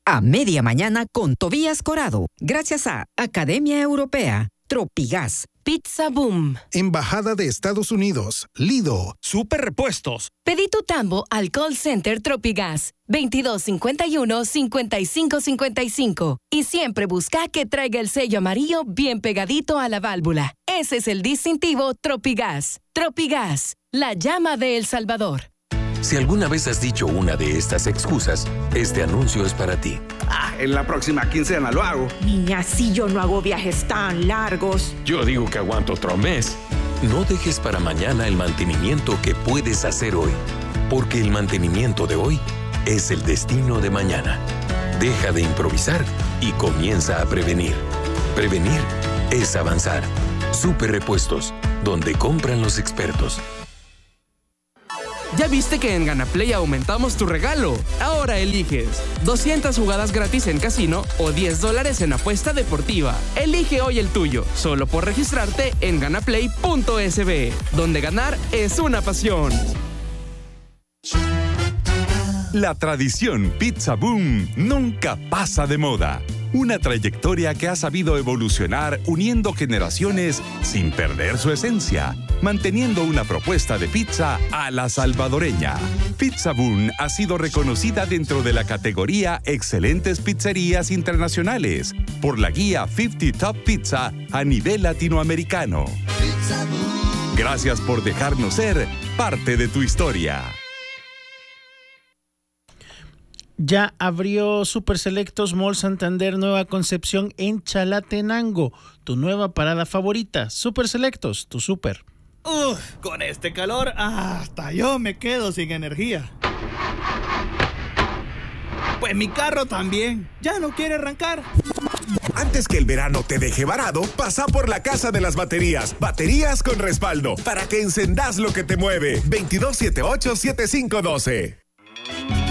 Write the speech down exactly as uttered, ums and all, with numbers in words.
a media mañana con Tobías Corado, gracias a Academia Europea, Tropigas, Pizza Boom, Embajada de Estados Unidos, Lido, Super Repuestos. Pedí tu tambo al call center Tropigas, veintidós cincuenta y uno, cincuenta y cinco cincuenta y cinco. Y siempre busca que traiga el sello amarillo bien pegadito a la válvula. Ese es el distintivo Tropigas. Tropigas, la llama de El Salvador. Si alguna vez has dicho una de estas excusas, este anuncio es para ti. Ah, en la próxima quincena lo hago. Niña, si yo no hago viajes tan largos. Yo digo que aguanto otro mes. No dejes para mañana el mantenimiento que puedes hacer hoy, porque el mantenimiento de hoy es el destino de mañana. Deja de improvisar y comienza a prevenir. Prevenir es avanzar. Super Repuestos, donde compran los expertos. ¿Ya viste que en Ganaplay aumentamos tu regalo? Ahora eliges doscientas jugadas gratis en casino o diez dólares en apuesta deportiva. Elige hoy el tuyo, solo por registrarte en ganaplay punto es be, donde ganar es una pasión. La tradición Pizza Boom nunca pasa de moda. Una trayectoria que ha sabido evolucionar uniendo generaciones sin perder su esencia, manteniendo una propuesta de pizza a la salvadoreña. Pizza Boom ha sido reconocida dentro de la categoría Excelentes Pizzerías Internacionales por la guía cincuenta Top Pizza a nivel latinoamericano. Gracias por dejarnos ser parte de tu historia. Ya abrió Super Selectos Mall Santander Nueva Concepción en Chalatenango. Tu nueva parada favorita. Super Selectos, tu super. Uf, con este calor hasta yo me quedo sin energía. Pues mi carro también. Ya no quiere arrancar. Antes que el verano te deje varado, pasa por la Casa de las Baterías. Baterías con respaldo, para que encendas lo que te mueve. veintidós setenta y ocho, setenta y cinco doce.